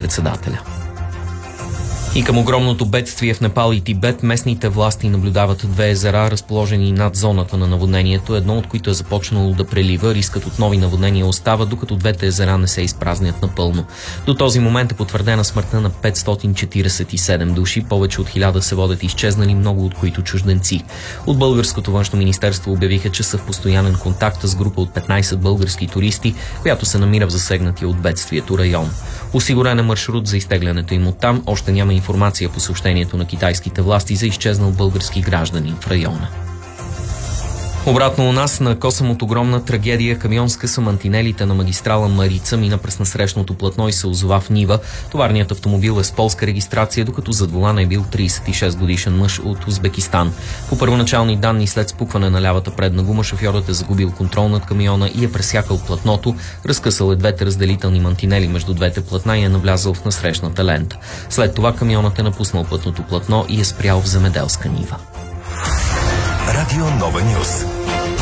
министър-председателя. И към огромното бедствие в Непал и Тибет местните власти наблюдават две езера, разположени над зоната на наводнението, едно от които е започнало да прелива. Рискът от нови наводнения остава, докато двете езера не се изпразнят напълно. До този момент е потвърдена смъртта на 547 души, повече от 1000 се водят изчезнали, много от които чужденци. От българското външно министерство обявиха, че са в постоянен контакт с група от 15 български туристи, която се намира в засегнатия от бедствието район. Осигурен е маршрут за изтеглянето им оттам. Още няма информация по съобщението на китайските власти за изчезнал български гражданин в района. Обратно у нас, на косъм от огромна трагедия, камион скъса мантинелите на магистрала Марица, мина през насрещното платно и се озова в нива. Товарният автомобил е с полска регистрация, докато зад волана е бил 36 годишен мъж от Узбекистан. По първоначални данни, след спукване на лявата предна гума, шофьорът е загубил контрол над камиона и е пресякал платното, разкъсал е двете разделителни мантинели между двете платна и е навлязъл в насрещната лента. След това камионът е напуснал пътното платно и е спрял в земеделска нива. Радио Нова Нюз.